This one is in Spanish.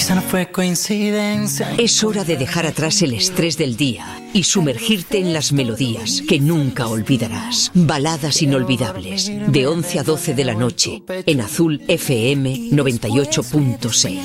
Esa no fue coincidencia. Es hora de dejar atrás el estrés del día y sumergirte en las melodías que nunca olvidarás. Baladas inolvidables, de 11 a 12 de la noche, en Azul FM 98.6.